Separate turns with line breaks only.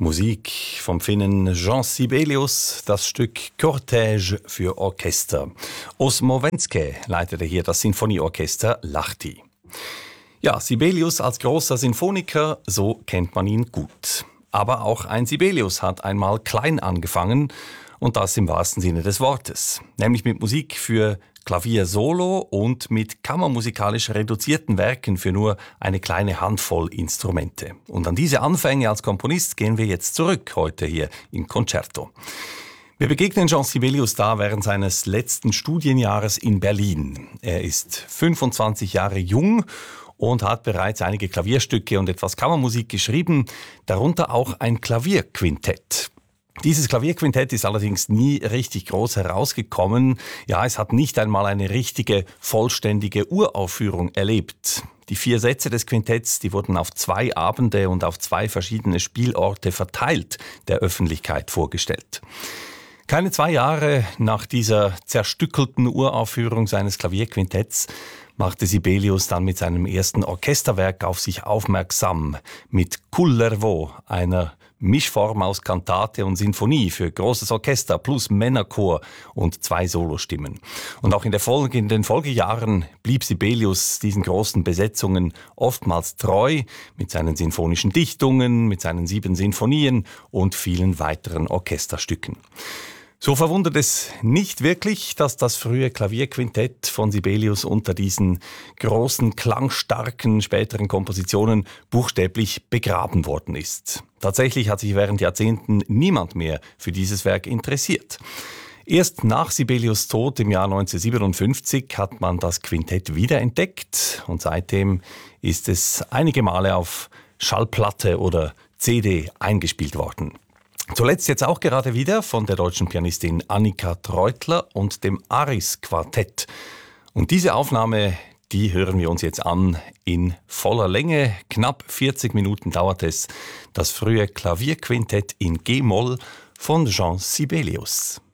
Musik vom Finnen Jean Sibelius, das Stück Cortège für Orchester. Osmo Venske leitete hier das Sinfonieorchester Lahti. Ja, Sibelius als großer Sinfoniker, so kennt man ihn gut. Aber auch ein Sibelius hat einmal klein angefangen und das im wahrsten Sinne des Wortes. Nämlich mit Musik für Klavier solo und mit kammermusikalisch reduzierten Werken für nur eine kleine Handvoll Instrumente. Und an diese Anfänge als Komponist gehen wir jetzt zurück, heute hier im Concerto. Wir begegnen Jean Sibelius da während seines letzten Studienjahres in Berlin. Er ist 25 Jahre jung und hat bereits einige Klavierstücke und etwas Kammermusik geschrieben, darunter auch ein Klavierquintett. Dieses Klavierquintett ist allerdings nie richtig groß herausgekommen. Ja, es hat nicht einmal eine richtige, vollständige Uraufführung erlebt. Die 4 Sätze des Quintetts, die wurden auf 2 Abende und auf 2 verschiedene Spielorte verteilt der Öffentlichkeit vorgestellt. Keine 2 Jahre nach dieser zerstückelten Uraufführung seines Klavierquintetts machte Sibelius dann mit seinem ersten Orchesterwerk auf sich aufmerksam, mit Kullervo, einer Mischform aus Kantate und Sinfonie für großes Orchester plus Männerchor und 2 Solostimmen. Und auch in den Folgejahren blieb Sibelius diesen großen Besetzungen oftmals treu mit seinen sinfonischen Dichtungen, mit seinen 7 Sinfonien und vielen weiteren Orchesterstücken. So verwundert es nicht wirklich, dass das frühe Klavierquintett von Sibelius unter diesen großen, klangstarken späteren Kompositionen buchstäblich begraben worden ist. Tatsächlich hat sich während Jahrzehnten niemand mehr für dieses Werk interessiert. Erst nach Sibelius' Tod im Jahr 1957 hat man das Quintett wiederentdeckt und seitdem ist es einige Male auf Schallplatte oder CD eingespielt worden. Zuletzt jetzt auch gerade wieder von der deutschen Pianistin Annika Treutler und dem Aris-Quartett. Und diese Aufnahme, die hören wir uns jetzt an in voller Länge. Knapp 40 Minuten dauert es. Das frühe Klavierquintett in G-Moll von Jean Sibelius.